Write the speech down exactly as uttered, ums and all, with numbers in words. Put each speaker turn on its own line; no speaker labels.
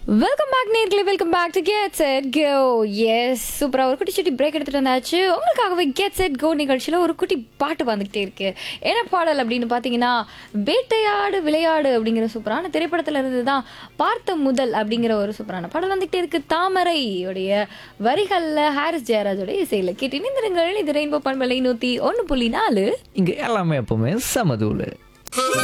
Welcome back நேர்களே, welcome back to get set go. S, சூப்பராக ஒரு குட்டி சுட்டி பிரேக் எடுத்துகிட்டு வந்தாச்சு. உங்களுக்காகவே கெட் செட் கோ நிகழ்ச்சியில் ஒரு குட்டி பாட்டு வந்துக்கிட்டே இருக்கு. என்ன பாடல் அப்படின்னு பார்த்தீங்கன்னா, வேட்டையாடு விளையாடு அப்படிங்கிற சூப்பரான திரைப்படத்தில் இருந்து தான் பார்த்த முதல் அப்படிங்கிற ஒரு சூப்பரான பாடல் வந்துக்கிட்டே இருக்கு. தாமரை உடைய வரிகளில் ஹாரிஸ் ஜெயராஜோடைய இசையில் கேட்டு இணைந்திருங்கள். இது ரெயின்போ பண்பலை நூற்றி ஒன்று புள்ளி நாலு.
இங்கே எல்லாமே எப்பவுமே சமதூள்.